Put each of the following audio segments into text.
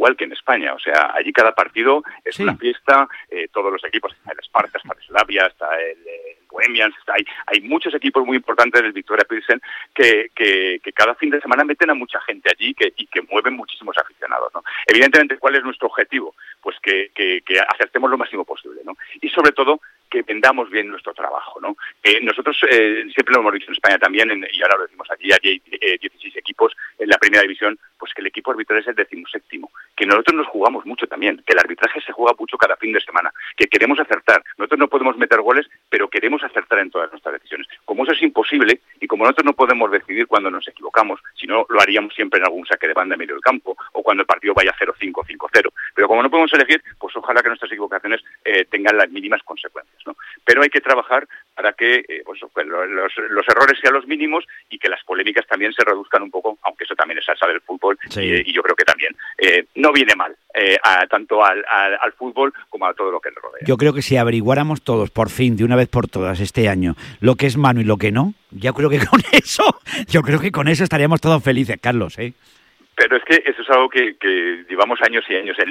igual que en España. O sea, allí cada partido es una fiesta, todos los equipos, está el Sparta, está el Slavia, está el Bohemians, hay muchos equipos muy importantes del Victoria Pilsen que cada fin de semana meten a mucha gente allí y que mueven muchísimos aficionados, ¿no? Evidentemente, ¿cuál es nuestro objetivo? Pues que acertemos lo máximo posible, ¿no? Y sobre todo, que vendamos bien nuestro trabajo, ¿no? Nosotros siempre lo hemos dicho en España también, y ahora lo decimos allí hay 16 equipos en la primera división, pues que el equipo arbitral es el 17º, que nosotros nos jugamos mucho también, que el arbitraje se juega mucho cada fin de semana, que queremos acertar. Nosotros no podemos meter goles, pero queremos acertar en todas nuestras decisiones. Como eso es imposible, y como nosotros no podemos decidir cuando nos equivocamos, si no lo haríamos siempre en algún saque de banda en medio del campo, o cuando el partido vaya 0-5, 5-0. Pero como no podemos elegir, pues ojalá que nuestras equivocaciones tengan las mínimas consecuencias, ¿no? Pero hay que trabajar para que los errores sean los mínimos y que las polémicas también se reduzcan un poco, aunque eso también es salsa del fútbol, y yo creo que también no viene mal tanto al fútbol como a todo lo que le rodea. Yo creo que si averiguáramos todos, por fin, de una vez por todas este año, lo que es mano y lo que no, yo creo que con eso estaríamos todos felices, Carlos, ¿eh? Pero es que eso es algo que llevamos años y años. El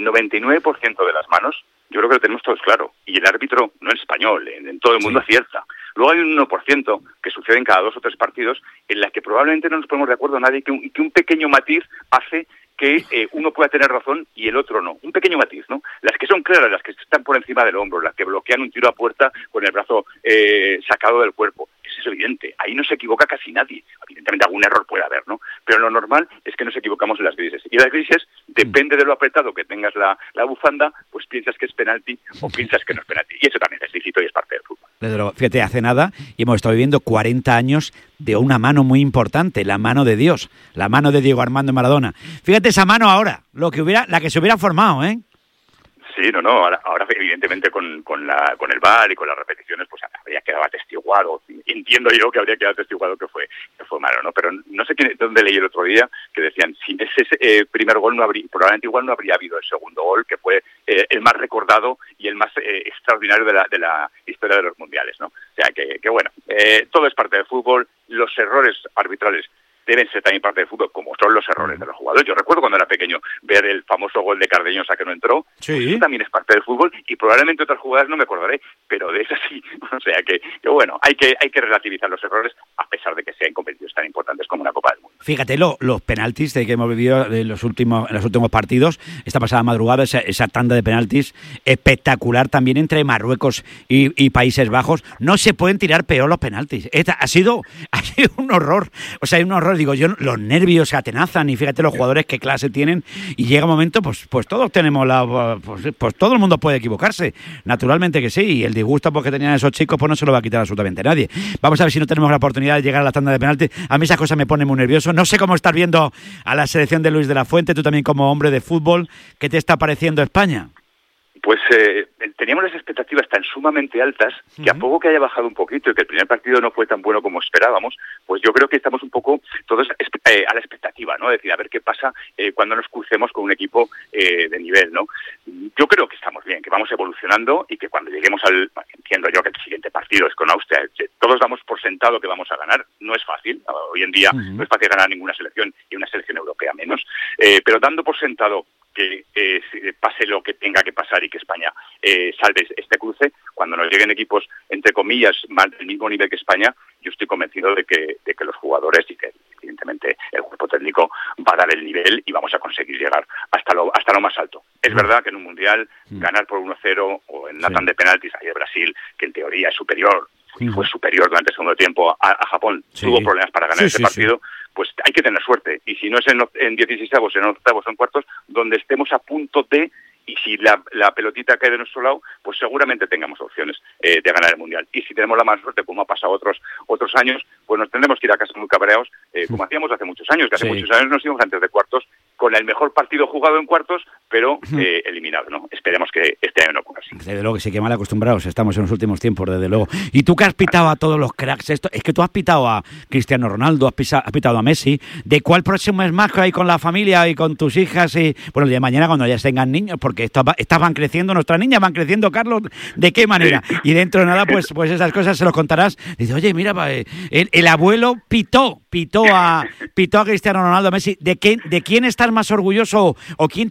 99% de las manos, yo creo que lo tenemos todos claro. Y el árbitro, no es español, en todo el mundo acierta. Luego hay un 1% que sucede en cada 2 o 3 partidos en la que probablemente no nos ponemos de acuerdo nadie, que un pequeño matiz hace que uno pueda tener razón y el otro no. Un pequeño matiz, ¿no? Las que son claras, las que están por encima del hombro, las que bloquean un tiro a puerta con el brazo sacado del cuerpo. Eso es evidente. Ahí no se equivoca casi nadie. Evidentemente algún error puede haber, ¿no? Pero lo normal es que nos equivocamos en las grises. Y las grises, depende de lo apretado que tengas la bufanda, pues piensas que es penalti o piensas que no es penalti. Y eso también es lícito y es parte del fútbol. Desde luego, fíjate, hace nada y hemos estado viviendo 40 años de una mano muy importante, la mano de Dios, la mano de Diego Armando Maradona. Fíjate esa mano ahora, la que se hubiera formado, ¿eh? Sí, no, ahora evidentemente con el VAR y con las repeticiones, pues habría quedado atestiguado. Entiendo yo que habría quedado atestiguado que fue malo, ¿no? Pero no sé dónde leí el otro día que decían, sin ese primer gol probablemente igual no habría habido el segundo gol, que fue el más recordado y el más extraordinario de la historia de los mundiales, ¿no? O sea que bueno, todo es parte del fútbol, los errores arbitrales deben ser también parte del fútbol, como son los errores de los jugadores. Yo recuerdo cuando era pequeño ver el famoso gol de Cardeñosa que no entró. Sí. Pues eso también es parte del fútbol y probablemente otras jugadas no me acordaré, pero de esas sí. O sea que bueno, hay que relativizar los errores a pesar de que sean competiciones tan importantes como una Copa del Mundo. Fíjate los penaltis que hemos vivido en los últimos partidos, esta pasada madrugada, esa tanda de penaltis espectacular también entre Marruecos y Países Bajos. No se pueden tirar peor los penaltis. Ha sido un horror. O sea, hay un horror. Digo yo, los nervios se atenazan y fíjate los jugadores qué clase tienen y llega un momento, pues todos tenemos pues todo el mundo puede equivocarse, naturalmente que sí, y el disgusto que tenían esos chicos pues no se lo va a quitar absolutamente nadie. Vamos a ver si no tenemos la oportunidad de llegar a la tanda de penalti. A mí esas cosas me ponen muy nervioso. No sé cómo estás viendo a la selección de Luis de la Fuente, tú también como hombre de fútbol, ¿qué te está pareciendo España? Pues teníamos las expectativas tan sumamente altas que a poco que haya bajado un poquito y que el primer partido no fue tan bueno como esperábamos, pues yo creo que estamos un poco todos a la expectativa, ¿no? Es decir, a ver qué pasa cuando nos crucemos con un equipo de nivel, ¿no? Yo creo que estamos bien, que vamos evolucionando y que cuando lleguemos entiendo yo que el siguiente partido es con Austria, todos damos por sentado que vamos a ganar, no es fácil, hoy en día no es fácil ganar ninguna selección y una selección europea menos, pero dando por sentado que pase lo que tenga que pasar y que España salve este cruce, cuando nos lleguen equipos, entre comillas, más del mismo nivel que España, yo estoy convencido de que los jugadores y que evidentemente el cuerpo técnico va a dar el nivel y vamos a conseguir llegar hasta lo más alto. Es verdad que en un mundial ganar por 1-0 o en la tanda de penaltis ahí de Brasil, que en teoría es superior, fue superior durante el segundo tiempo a Japón, tuvo problemas para ganar ese partido, pues hay que tener suerte. Y si no es en 16avos, en octavos o en cuartos, donde estemos a punto de, y si la pelotita cae de nuestro lado, pues seguramente tengamos opciones de ganar el Mundial. Y si tenemos la más suerte, como ha pasado otros años, pues nos tendremos que ir a casa muy cabreados, como hacíamos hace muchos años, que hace muchos años nos íbamos antes de cuartos, con el mejor partido jugado en cuartos, pero eliminado, ¿no? Esperemos que este año no ocurra así. Desde luego que sí, que mal acostumbrados estamos en los últimos tiempos, desde luego. Y tú que has pitado a todos los cracks, es que tú has pitado a Cristiano Ronaldo, has pitado a Messi, ¿de cuál próximo es más ahí con la familia y con tus hijas? Y bueno, el día de mañana cuando ya tengan niños, porque estas van creciendo, nuestras niñas van creciendo, Carlos, ¿de qué manera? Sí. Y dentro de nada, pues esas cosas se los contarás. Dice, oye, mira, el abuelo pitó a Cristiano Ronaldo, a Messi. ¿De quién estás más orgulloso o quién